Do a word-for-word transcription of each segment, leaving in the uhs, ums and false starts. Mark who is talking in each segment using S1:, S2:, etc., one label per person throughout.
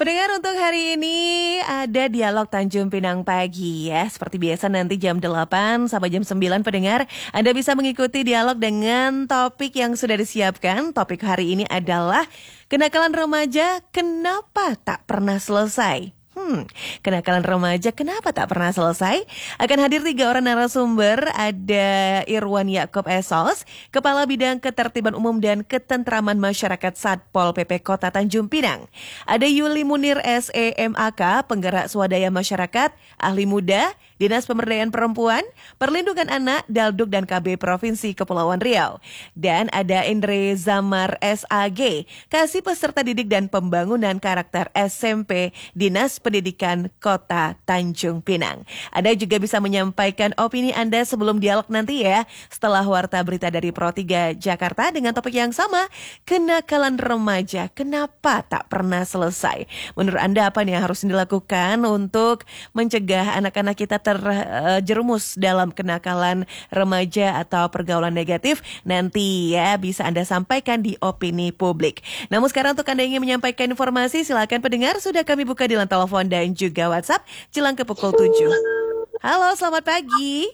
S1: Pendengar, untuk hari ini ada dialog Tanjung Pinang pagi ya. Seperti biasa nanti jam delapan sampai jam sembilan pendengar, Anda bisa mengikuti dialog dengan topik yang sudah disiapkan. Topik hari ini adalah kenakalan remaja kenapa tak pernah selesai. Hmm, kenakalan remaja kenapa tak pernah selesai? Akan hadir tiga orang narasumber. Ada Irwan Yaakob Esos, Kepala Bidang Ketertiban Umum dan Ketentraman Masyarakat Satpol P P Kota Tanjung Pinang. Ada Yuli Munir S E M A K, Penggerak Swadaya Masyarakat, Ahli Muda, Dinas Pemberdayaan Perempuan, Perlindungan Anak, Dalduk dan K B Provinsi Kepulauan Riau. Dan ada Indre Zamar S A G, Kasih Peserta Didik dan Pembangunan Karakter S M P, Dinas Pendidikan Kota Tanjung Pinang. Anda juga bisa menyampaikan opini Anda sebelum dialog nanti ya, setelah warta berita dari Pro tiga Jakarta dengan topik yang sama, kenakalan remaja kenapa tak pernah selesai. Menurut Anda apa nih yang harus dilakukan untuk mencegah anak-anak kita terjerumus dalam kenakalan remaja atau pergaulan negatif? Nanti ya bisa Anda sampaikan di opini publik. Namun sekarang untuk Anda yang ingin menyampaikan informasi, silakan pendengar, sudah kami buka di telepon dan juga WhatsApp jelang ke pukul tujuh. Halo, selamat pagi.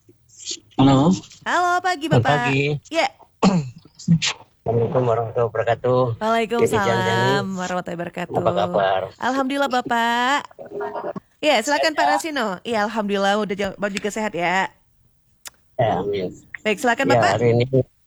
S2: Halo.
S1: Halo, pagi Bapak.
S2: Selamat pagi.
S1: Ya.
S2: Assalamualaikum warahmatullahi wabarakatuh.
S1: Waalaikumsalam warahmatullahi wabarakatuh.
S2: Apa kabar?
S1: Alhamdulillah Bapak. Ya, silakan Pak Rasino. Iya, alhamdulillah udah Bapak juga sehat ya.
S2: Ya, amin.
S1: Baik, silakan
S2: Ya,
S1: Bapak.
S2: hari ini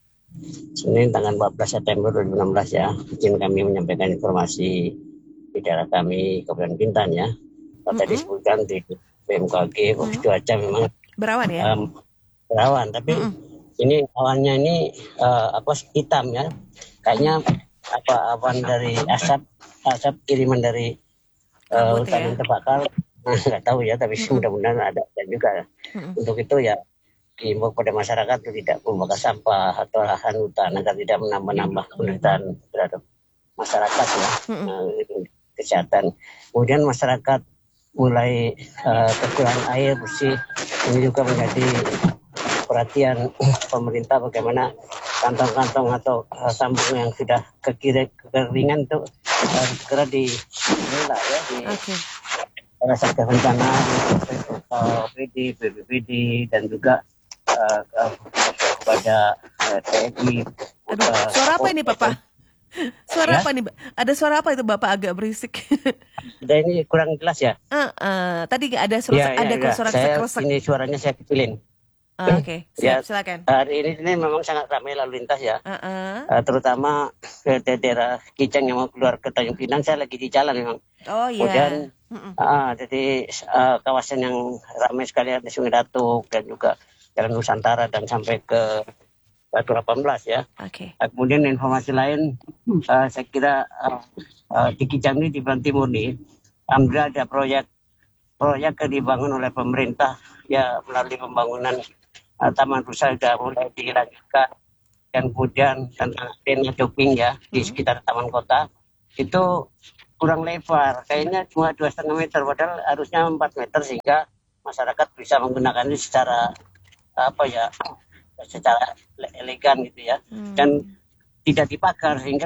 S2: Senin tanggal empat belas September dua ribu enam belas ya. Izin kami menyampaikan informasi di daerah kami Kabupaten Bintan ya. Kalau tadi disebutkan di B M K G mm-hmm. cuaca memang
S1: berawan ya.
S2: Um, berawan, tapi mm-hmm. ini awannya ini uh, apa hitam ya. Kayaknya apa awan dari asap asap kiriman dari uh, hutan yang terbakar. Nah, nggak tahu ya, tapi mm-hmm. mudah-mudahan ada dan juga mm-hmm. untuk itu ya diimbau pada masyarakat untuk tidak membakar sampah atau lahan hutan agar tidak menambah-nambah penderitaan terhadap masyarakat ya. Mm-hmm. Nah, itu kesehatan. Kemudian masyarakat mulai uh, kekurangan air bersih, ini juga menjadi perhatian pemerintah bagaimana kantong-kantong atau uh, sambung yang sudah kekiri kekeringan itu uh, segera dikelola ya di okay. Satgas Bencana, uh, P D, B P P D dan juga uh, uh, kepada uh, T N I.
S1: Aduh, uh, suara apa ini Bapak? Suara ya? Apa nih? Ada suara apa itu Bapak, agak berisik?
S2: Dan ini kurang jelas ya?
S1: Uh, uh, tadi ada suara
S2: ya,
S1: ada
S2: ya,
S1: suara
S2: saya,
S1: kresek.
S2: Ini suaranya saya kecilin.
S1: Uh, Oke, okay. Siap, ya, silakan.
S2: Hari ini, ini memang sangat ramai lalu lintas ya.
S1: Uh-uh.
S2: Uh, terutama ke daerah Kijang yang mau keluar ke Tanjung Pinang, saya lagi di jalan memang.
S1: Oh iya.
S2: Kemudian
S1: uh-uh.
S2: uh, jadi uh, kawasan yang ramai sekali ada Sungai Datuk dan juga Jalan Nusantara dan sampai ke Batu delapan belas ya.
S1: Oke. Okay.
S2: Uh, kemudian informasi lain, uh, saya kira uh, uh, di Kijang ini di Belang Timur nih, alhamdulillah ada proyek proyek yang dibangun oleh pemerintah ya melalui pembangunan uh, Taman Rusa sudah mulai dilanjutkan dan kemudian tentang arena jogging ya hmm. di sekitar Taman Kota itu kurang lebar, kayaknya cuma dua setengah meter padahal harusnya empat meter sehingga masyarakat bisa menggunakan ini secara apa ya secara elegan gitu ya hmm. dan tidak dipagar sehingga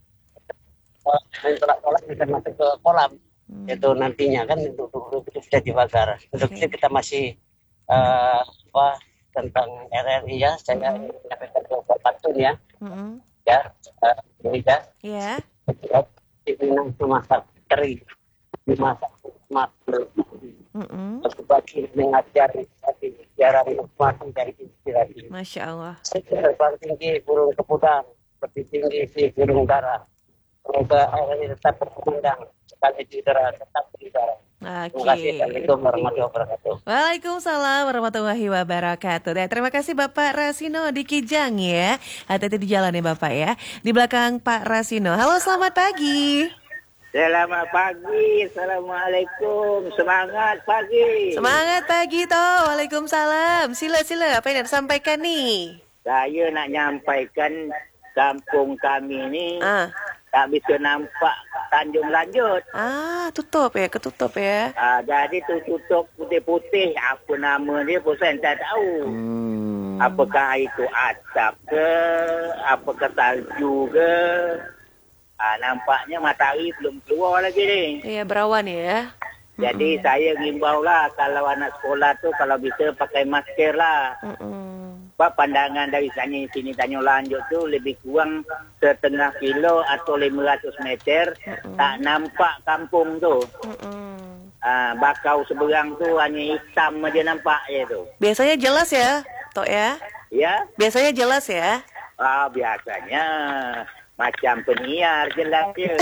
S2: tolak-tolak bisa masuk ke kolam hmm. itu nantinya kan itu, itu, itu sudah dipagar. Untuk okay. itu kita masih uh, apa tentang R R I ya saya hmm. menyampaikan ke Bapak Tun ya hmm. ya uh, ini ya
S1: yeah.
S2: di Pinang cuma kering di masa makhluk
S1: Mm-mm.
S2: bagi mengajari bagi sejarah informasi dari inspirasi.
S1: Masya Allah.
S2: Paling tinggi burung keputang, lebih tinggi si burung dara. Semoga Allah ini tetap berkembang, sekali di udara tetap di udara.
S1: Okay.
S2: Terima kasih. Assalamualaikum warahmatullahi wabarakatuh.
S1: Waalaikumsalam warahmatullahi wabarakatuh. Dan terima kasih Bapak Rasino di Kijang ya. Hati-hati di jalan ya Bapak ya. Di belakang Pak Rasino. Halo, selamat pagi.
S3: Selamat pagi, Assalamualaikum, semangat pagi.
S1: Semangat pagi toh, Waalaikumsalam. Sila-sila, apa yang disampaikan nih?
S3: Saya nak nyampaikan kampung kami ni ah. tak bisa nampak Tanjung Lanjut.
S1: Ah, tutup ya, ketutup ya.
S3: Ah, jadi tu tutup putih-putih, apa nama dia pun saya tak tahu. Hmm. Apakah itu asap ke, apakah salju ke. ah, nampaknya matahari belum keluar lagi nih.
S1: Iya, berawan ya.
S3: Jadi
S1: Mm-mm.
S3: saya ngimbau lah kalau anak sekolah tu kalau bisa pakai masker lah.
S1: Mm-mm.
S3: Sebab pandangan dari sana sini Tanjung Lanjut tu lebih kurang setengah kilo atau lima ratus meter.
S1: Mm-mm.
S3: Tak nampak kampung tu.
S1: Mm-mm.
S3: Ah, bakau seberang tu hanya hitam aja nampak je tu.
S1: Biasanya jelas ya, Tok ya?
S3: Ya,
S1: Biasanya jelas ya.
S3: ah, biasanya macam penyiar jelas je.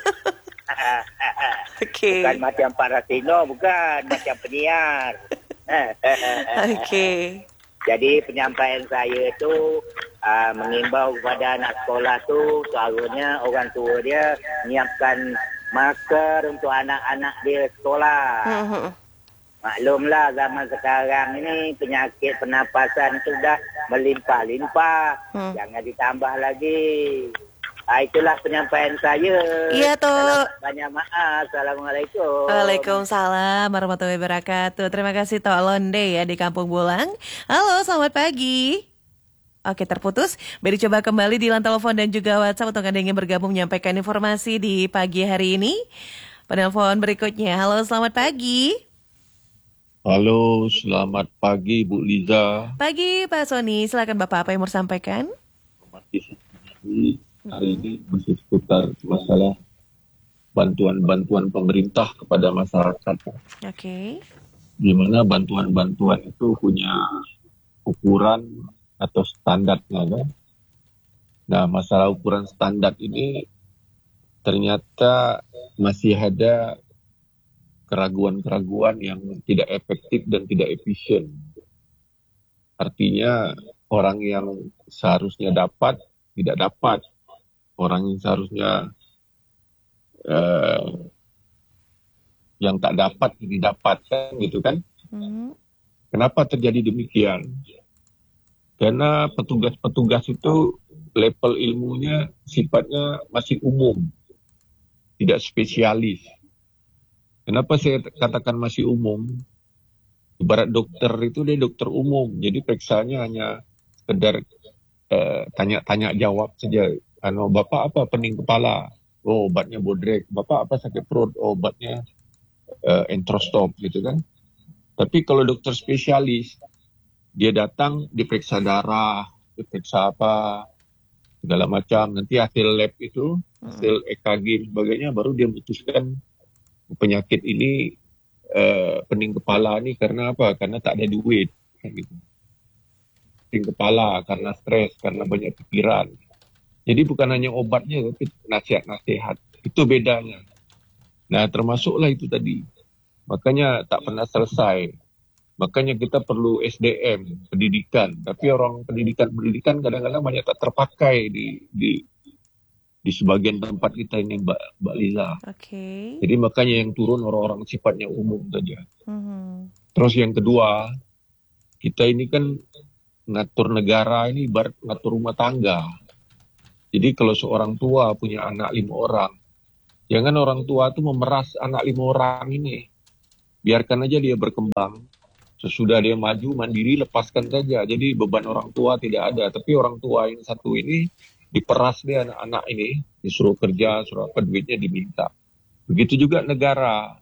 S1: Oke.
S3: Bukan macam Parasino, bukan macam penyiar.
S1: Oke.
S3: Jadi penyampaian saya tu uh, mengimbau kepada anak sekolah tu seharusnya orang tua dia menyiapkan masker untuk anak-anak dia sekolah.
S1: Mm-hmm.
S3: Maklumlah zaman sekarang ini penyakit pernafasan tu dah melimpah-limpah.
S1: Hmm.
S3: Jangan ditambah lagi. Ah, itulah penyampaian saya.
S1: Iya, Tok.
S3: Banyak maaf. Assalamualaikum.
S1: Waalaikumsalam warahmatullahi wabarakatuh. Terima kasih Tok Londe ya di Kampung Bulang. Halo, selamat pagi. Oke, terputus. Beri coba kembali di line telepon dan juga WhatsApp untuk Anda yang ingin bergabung menyampaikan informasi di pagi hari ini. Penelpon berikutnya. Halo, selamat pagi.
S4: Halo, selamat pagi Bu Liza.
S1: Pagi Pak Sony, silakan Bapak apa yang mau sampaikan?
S4: Masih hari ini masih seputar masalah bantuan-bantuan pemerintah kepada masyarakat.
S1: Oke. Okay.
S4: Di mana bantuan-bantuan itu punya ukuran atau standarnya, kan? Nah, masalah ukuran standar ini ternyata masih ada keraguan-keraguan yang tidak efektif dan tidak efisien. Artinya orang yang seharusnya dapat tidak dapat, orang yang seharusnya uh, yang tak dapat didapatkan, gitu kan? Mm-hmm. Kenapa terjadi demikian? Karena petugas-petugas itu level ilmunya sifatnya masih umum, tidak spesialis. Kenapa saya katakan masih umum? Ibarat dokter itu dia dokter umum, jadi periksanya hanya sekedar uh, tanya-tanya jawab saja. Ano, Bapak apa pening kepala? Oh, obatnya bodrek. Bapak apa sakit perut? Oh, obatnya uh, entrostop, gitu kan? Tapi kalau dokter spesialis, dia datang diperiksa darah, diperiksa apa, segala macam. Nanti hasil lab itu, hasil E K G dan sebagainya, baru dia memutuskan penyakit ini uh, pening kepala ini karena apa? Karena tak ada duit. Gitu. Pening kepala, karena stres, karena banyak pikiran. Jadi bukan hanya obatnya, tapi nasihat-nasihat. Itu bedanya. Nah, termasuklah itu tadi. Makanya tak pernah selesai. Makanya kita perlu S D M, pendidikan. Tapi orang pendidikan-pendidikan kadang-kadang banyak tak terpakai di di di sebagian tempat kita ini, Mbak, Mbak Liza.
S1: Oke. Okay.
S4: Jadi makanya yang turun orang-orang sifatnya umum saja.
S1: Mm-hmm.
S4: Terus yang kedua, kita ini kan ngatur negara ini ibarat ngatur rumah tangga. Jadi kalau seorang tua punya anak lima orang, jangan orang tua itu memeras anak lima orang ini. Biarkan aja dia berkembang. Sesudah dia maju, mandiri, lepaskan saja. Jadi beban orang tua tidak ada. Tapi orang tua yang satu ini, diperas dia anak-anak ini, disuruh kerja, suruh apa, duitnya diminta. Begitu juga negara.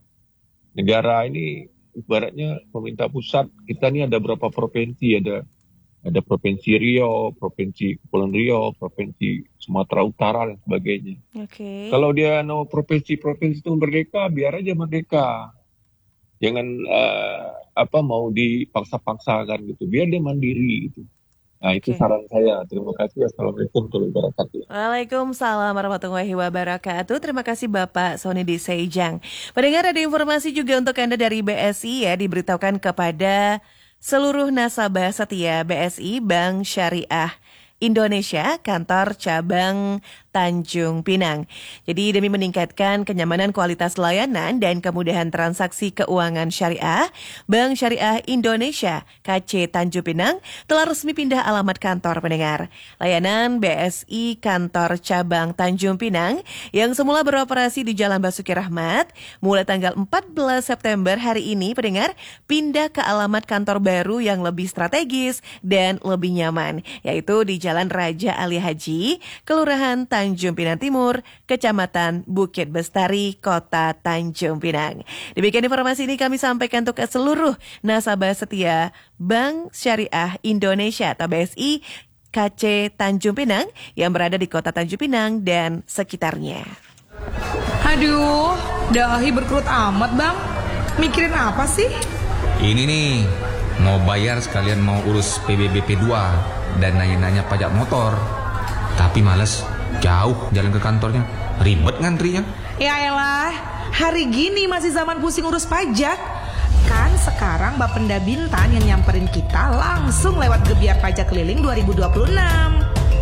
S4: Negara ini, ibaratnya pemerintah pusat, kita ini ada berapa provinsi, ada Ada Provinsi Riau, Provinsi Kepulauan Riau, Provinsi Sumatera Utara, dan sebagainya.
S1: Okay.
S4: Kalau dia no provinsi-provinsi itu merdeka, biar aja merdeka. Jangan uh, apa mau dipaksa-paksakan gitu. Biar dia mandiri gitu. Nah, itu okay. Saran saya. Terima kasih. Assalamualaikum warahmatullahi wabarakatuh.
S1: Waalaikumsalam warahmatullahi wabarakatuh. Terima kasih Bapak Sony di Sejang. Pendengar, ada informasi juga untuk Anda dari B S I ya, diberitahukan kepada seluruh nasabah setia B S I Bank Syariah Indonesia, kantor cabang Tanjung Pinang. Jadi demi meningkatkan kenyamanan kualitas layanan dan kemudahan transaksi keuangan syariah, Bank Syariah Indonesia K C Tanjung Pinang telah resmi pindah alamat kantor pendengar. Layanan B S I kantor cabang Tanjung Pinang yang semula beroperasi di Jalan Basuki Rahmat mulai tanggal empat belas September hari ini pendengar pindah ke alamat kantor baru yang lebih strategis dan lebih nyaman, yaitu di Jalan Raja Ali Haji, Kelurahan Tanjung Tanjung Pinang Timur, Kecamatan Bukit Bestari, Kota Tanjung Pinang. Demikian informasi ini kami sampaikan untuk ke seluruh nasabah setia Bank Syariah Indonesia atau B S I K C Tanjung Pinang yang berada di Kota Tanjung Pinang dan sekitarnya.
S5: Aduh, dahi berkerut amat bang. Mikirin apa sih?
S6: Ini nih, mau bayar sekalian mau urus P B B P dua dan nanya-nanya pajak motor. Tapi males, jauh jalan ke kantornya, ribet ngantrinya.
S5: Ya elah, hari gini masih zaman pusing urus pajak. Kan sekarang Bapenda Bintan yang nyamperin kita langsung lewat Gebiar Pajak Keliling dua ribu dua puluh enam.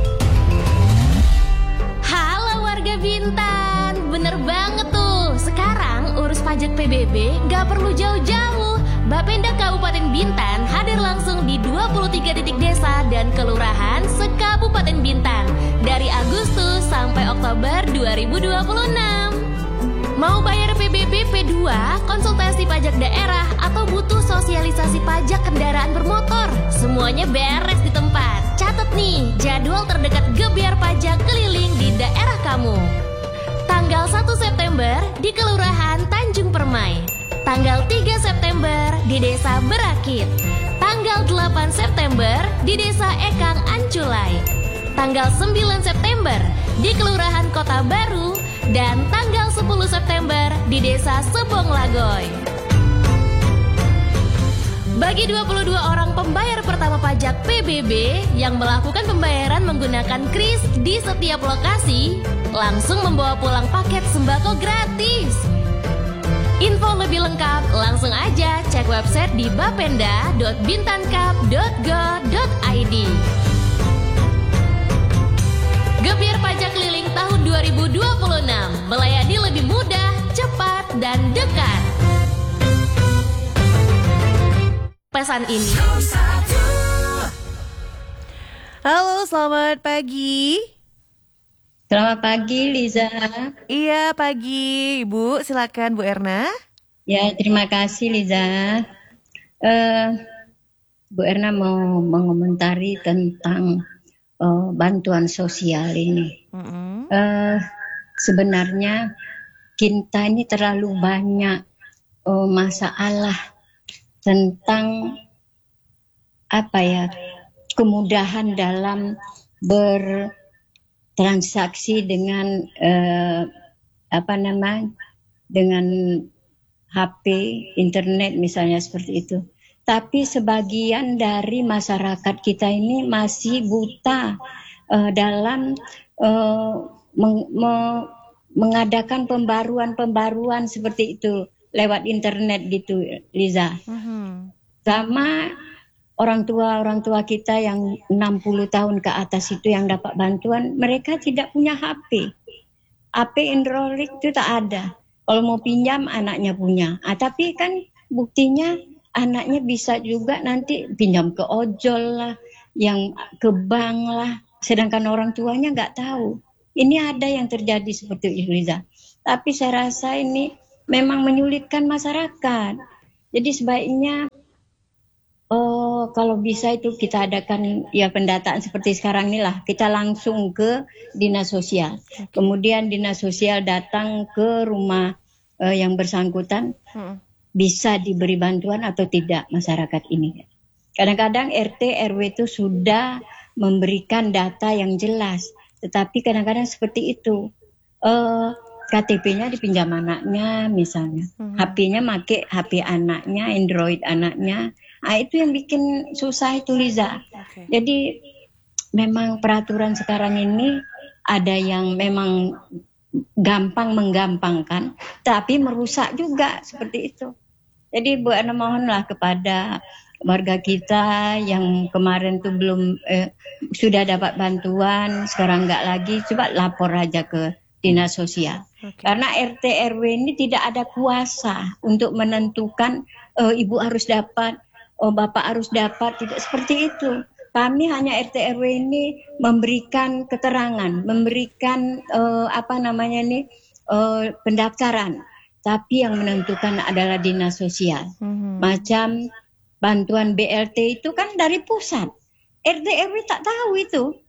S7: Halo warga Bintan, bener banget tuh. Sekarang urus pajak P B B gak perlu jauh-jauh. Bapenda Kabupaten Bintan hadir langsung di dua puluh tiga titik desa dan kelurahan se-Kabupaten Bintan dari Agustus sampai Oktober dua ribu dua puluh enam. Mau bayar P B B P dua, konsultasi pajak daerah, atau butuh sosialisasi pajak kendaraan bermotor, semuanya beres di tempat. Catat nih, jadwal terdekat Gebiar Pajak Keliling di daerah kamu. Tanggal satu September di Kelurahan Tanjung Permai. Tanggal tiga September di Desa Berakit. Tanggal delapan September di Desa Ekang Anculai. Tanggal sembilan September di Kelurahan Kota Baru. Dan tanggal sepuluh September di Desa Sebong Lagoy. Bagi dua puluh dua orang pembayar pertama pajak P B B yang melakukan pembayaran menggunakan kris di setiap lokasi, langsung membawa pulang paket sembako gratis. Info lebih lengkap langsung aja cek website di bapenda dot bintankap dot go dot i d. Gebiar Pajak Keliling tahun dua ribu dua puluh enam, melayani lebih mudah, cepat, dan dekat. Pesan ini.
S1: Halo, selamat pagi.
S8: Selamat pagi, Liza.
S1: Iya, pagi. Ibu, silakan Bu Erna.
S8: Ya, terima kasih, Liza. Uh, Bu Erna mau mengomentari tentang uh, bantuan sosial ini. Mm-hmm. Uh, sebenarnya kita ini terlalu banyak uh, masalah tentang apa ya kemudahan dalam bertransaksi dengan uh, apa namanya dengan H P, internet misalnya seperti itu. Tapi sebagian dari masyarakat kita ini masih buta uh, dalam uh, meng- me- mengadakan pembaruan-pembaruan seperti itu lewat internet gitu, Liza. Uh-huh. Sama orang tua orang tua kita yang enam puluh tahun ke atas itu yang dapat bantuan, mereka tidak punya H P. H P Android itu tak ada. Kalau mau pinjam anaknya punya. Ah, tapi kan buktinya anaknya bisa juga nanti pinjam ke ojol lah, yang ke bank lah. Sedangkan orang tuanya nggak tahu. Ini ada yang terjadi seperti itu, Liza. Tapi saya rasa ini memang menyulitkan masyarakat. Jadi sebaiknya oh, kalau bisa itu kita adakan ya pendataan seperti sekarang inilah. Kita langsung ke dinas sosial. Kemudian dinas sosial datang ke rumah uh, yang bersangkutan. Hmm. Bisa diberi bantuan atau tidak masyarakat ini. Kadang-kadang R T R W itu sudah memberikan data yang jelas. Tetapi kadang-kadang seperti itu. Uh, K T P-nya dipinjam anaknya misalnya, hmm. H P-nya make H P anaknya, Android anaknya, nah, itu yang bikin susah itu, Liza. Okay. Jadi memang peraturan sekarang ini ada yang memang gampang menggampangkan, tapi merusak juga seperti itu. Jadi Bu Ana mohonlah kepada warga kita yang kemarin tuh belum eh, sudah dapat bantuan, sekarang nggak lagi, coba lapor aja ke dinas sosial. Okay. Karena R T R W ini tidak ada kuasa untuk menentukan uh, ibu harus dapat, oh, bapak harus dapat, tidak seperti itu. Kami hanya R T R W ini memberikan keterangan, memberikan uh, apa namanya ini uh, pendaftaran, tapi yang menentukan adalah dinas sosial. Mm-hmm. Macam bantuan B L T itu kan dari pusat, R T R W tak tahu itu.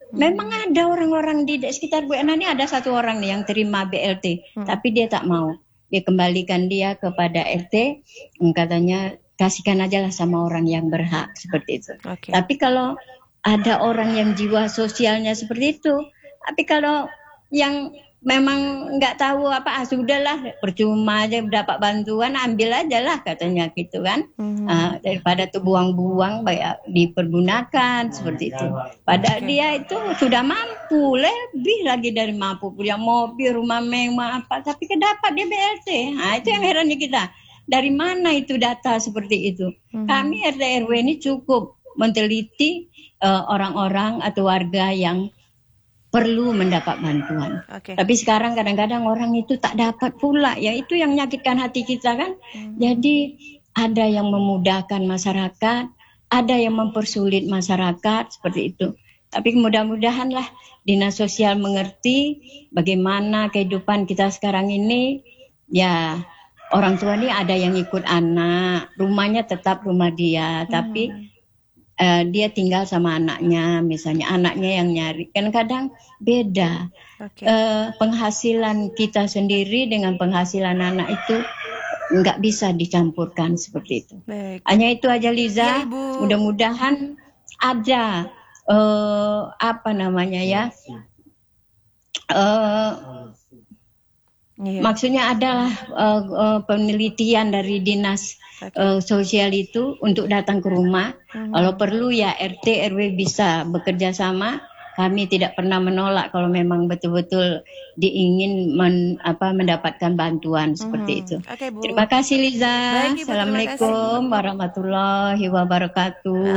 S8: Memang ada orang-orang di sekitar Bu Ena ini ada satu orang nih yang terima B L T, hmm. tapi dia tak mau. Dia kembalikan dia kepada R T, katanya kasihkan aja lah sama orang yang berhak seperti itu. Okay. Tapi kalau ada orang yang jiwa sosialnya seperti itu, tapi kalau yang memang nggak tahu apa, ah, sudahlah percuma aja dapat bantuan, ambil aja lah katanya gitu kan. Mm-hmm. Uh, daripada tuh buang-buang banyak dipergunakan seperti itu. Padahal okay. dia itu sudah mampu, lebih lagi dari mampu, punya mobil, rumah mewah apa, tapi kedapat dia B L T. Nah itu yang herannya kita. Dari mana itu data seperti itu? Mm-hmm. Kami R T R W ini cukup meneliti uh, orang-orang atau warga yang perlu mendapat bantuan. Okay. Tapi sekarang kadang-kadang orang itu tak dapat pula. Ya itu yang menyakitkan hati kita kan. Hmm. Jadi ada yang memudahkan masyarakat, ada yang mempersulit masyarakat seperti itu. Tapi mudah-mudahanlah Dinas Sosial mengerti bagaimana kehidupan kita sekarang ini. Ya orang tua ini ada yang ikut anak, rumahnya tetap rumah dia, hmm. tapi Uh, dia tinggal sama anaknya, misalnya anaknya yang nyari. Kan kadang beda. Okay. Uh, penghasilan kita sendiri dengan penghasilan anak itu nggak bisa dicampurkan seperti itu. Baik. Hanya itu aja Liza. Ya, mudah-mudahan ada uh, apa namanya ya. Uh, Yeah. Maksudnya adalah uh, uh, penelitian dari dinas okay. uh, sosial itu untuk datang ke rumah. Hmm. Kalau perlu ya R T R W bisa bekerja sama. Kami tidak pernah menolak kalau memang betul-betul diingin men, apa, mendapatkan bantuan seperti hmm. itu. Okay, Bu. Terima kasih Liza. Baik, Ibu, Assalamualaikum warahmatullahi wabarakatuh.